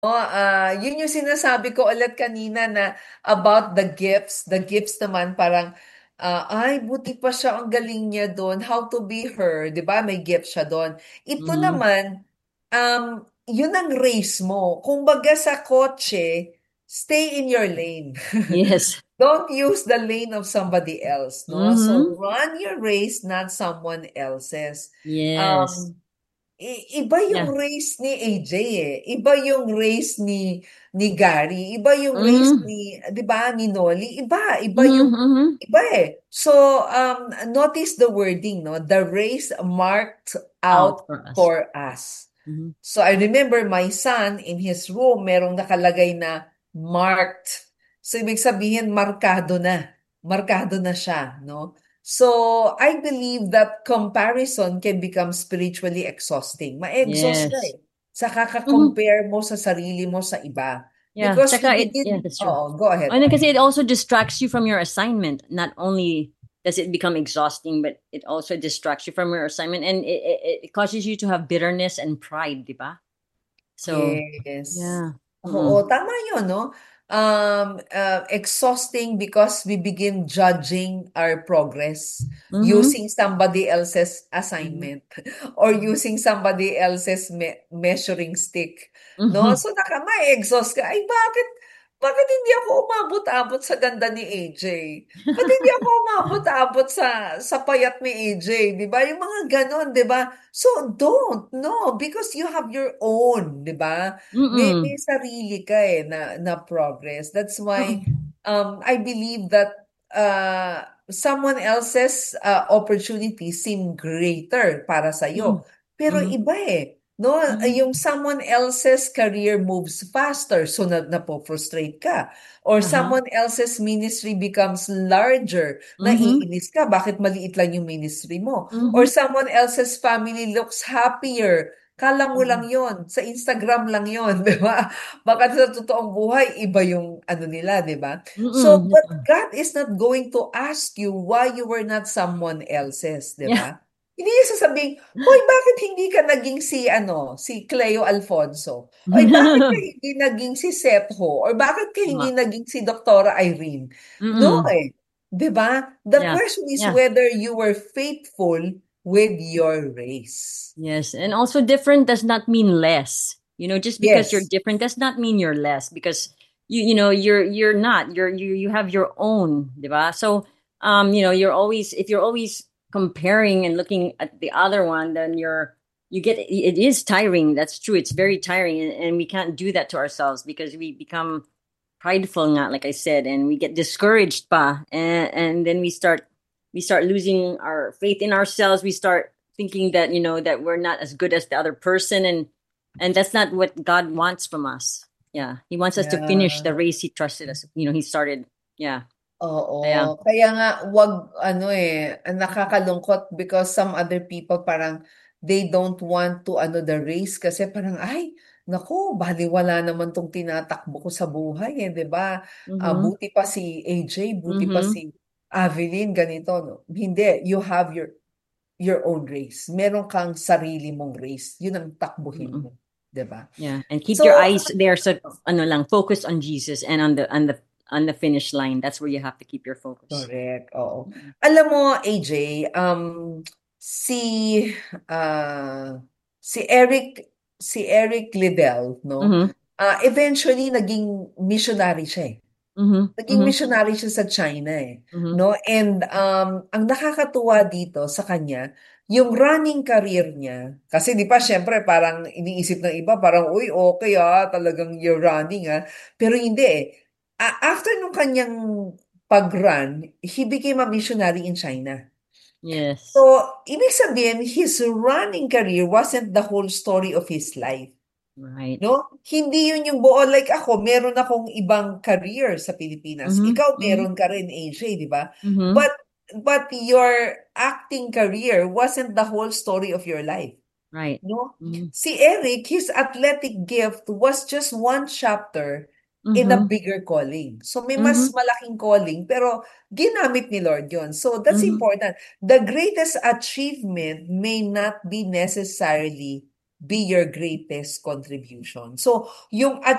Yun yung sinasabi ko ulit kanina na about the gifts. The gifts naman parang, ay, buti pa siya, ang galing niya doon. How to be her, di ba? May gift siya doon. Ito Mm-hmm. naman, yun ang race mo. Kung baga sa kotse, stay in your lane. Yes. Don't use the lane of somebody else, no? Mm-hmm. So run your race, not someone else's. Yes. Um, Iba Yeah. yung race ni AJ eh. Iba yung race ni Gary. Iba yung race Mm-hmm. ni, 'di ba, ni Nolly. Iba yung Mm-hmm. Mm-hmm. iba eh. So, notice the wording, no? The race marked Out out for us. for us. Mm-hmm. So I remember my son in his room, merong nakalagay na marked. So ibig sabihin markado na. Markado na siya, no? So I believe that comparison can become spiritually exhausting. Ma-exhaust ka Yes. eh. Sa Mm-hmm. kaka-compare mo sa sarili mo sa iba. Yeah. Because you Tsaka yeah, begin, that's true. oh, go ahead. And then kasi it also distracts you from your assignment. Not only does it become exhausting, but it also distracts you from your assignment, and it causes you to have bitterness and pride, di ba? So, Yes. yeah. Mm-mm. Oo, tama yun, no? Exhausting because we begin judging our progress Mm-hmm. using somebody else's Mm-hmm. assignment or using somebody else's measuring stick. No? Mm-hmm. So ma-exhaust ka. Ay, bakit hindi ako umabot-abot sa ganda ni AJ? Ba't hindi ako umabot-abot sa payat ni AJ? Di ba? Yung mga ganon, di ba? So don't, no, because you have your own, di ba? May Mm-mm. sarili ka eh na progress. That's why Mm-mm. I believe that someone else's opportunities seem greater para sa iyo. Pero Mm-mm. iba eh. No, Mm-mm. yung someone else's career moves faster, so napo-frustrate ka. Or Uh-huh. someone else's ministry becomes larger, Mm-hmm. naiinis ka, bakit maliit lang yung ministry mo? Or Mm-hmm. someone else's family looks happier, kala mo lang Mm-hmm. yon, sa Instagram lang yon, di ba? Baka sa totoong buhay, iba yung ano nila, di ba? So, but Mm-mm. God is not going to ask you why you were not someone else's, di Yeah. ba? Hindi niya sasabihin, hoy, bakit hindi ka naging si Cleo Alfonso? Oy, bakit ka hindi naging si Setho? Or bakit ka hindi Tama. naging si Doktora Irene? No Mm-mm. eh. 'Di ba? The Yeah. question is Yeah. whether you were faithful with your race. Yes. And also different does not mean less. Just because you're Yes. different does not mean you're less because you're not. You have your own, diba? So you're always if you're always comparing and looking at the other one, then you get it is tiring. That's true. It's very tiring and we can't do that to ourselves because we become prideful not like I said and we get discouraged pa and then we start losing our faith in ourselves. We start thinking that that we're not as good as the other person and that's not what God wants from us. Yeah, he wants us to finish Yeah. the race he trusted us. He started. Yeah. Yeah. Oo. Kaya nga, wag, ano eh, nakakalungkot because some other people parang they don't want to, the race kasi parang, ay, naku, baliwala naman tong tinatakbo ko sa buhay eh, di ba? Mhm. Buti pa si AJ, buti pa Mhm. si Avelin, ganito, no? Hindi, you have your own race. Meron kang sarili mong race. Yun ang takbuhin Mhm. mo, di ba? Yeah, and keep your So, eyes there so ano lang focus on Jesus and on the finish line. That's where you have to keep your focus. correct, oo. Alam mo, AJ, si ah, si Eric si Eric Liddell, no? Mhm. Eventually naging missionary siya eh. Mhm. Naging Mhm. missionary siya sa China eh, Mhm. no? And ang nakakatuwa dito sa kanya, yung running career niya, kasi di ba syempre parang iniisip ng iba parang uy okay talagang you're running pero hindi eh. After nung kanyang pag-run, he became a missionary in China. Yes. So, ibig sabihin, his running career wasn't the whole story of his life. Right. No? Hindi yun yung buo. Like ako, meron akong ibang career sa Pilipinas. Mhm. Ikaw, Mhm. meron ka rin, AJ, di ba? Mhm. But your acting career wasn't the whole story of your life. Right. No? Mhm. Si Eric, his athletic gift was just one chapter in a Mhm. bigger calling. So may mas Mhm. malaking calling, pero ginamit ni Lord yon. So that's Mhm. important. The greatest achievement may not be necessarily be your greatest contribution. So yung